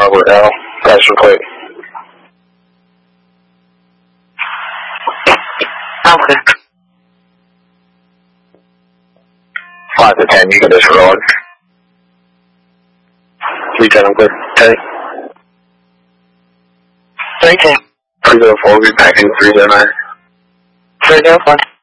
Albert L. License plate. Okay. 5 to 10, you can disregard. 310, I'm clear. 10. 310. 304, we'll be back in 309. 304.